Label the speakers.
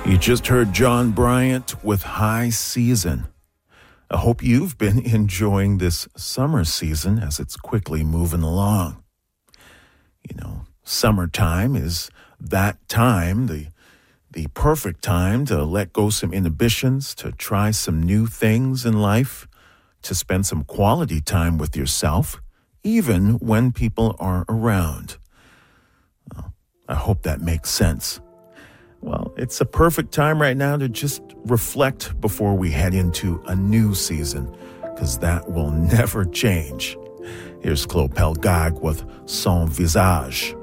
Speaker 1: You just heard John Bryant with High Season. I hope you've been enjoying this summer season as it's quickly moving along. You know, summertime is that time, the perfect time to let go some inhibitions, to try some new things in life, to spend some quality time with yourself, even when people are around. Well, I hope that makes sense. Well, it's a perfect time right now to just reflect before we head into a new season, because that will never change. Here's Clopel Gag with Son Visage.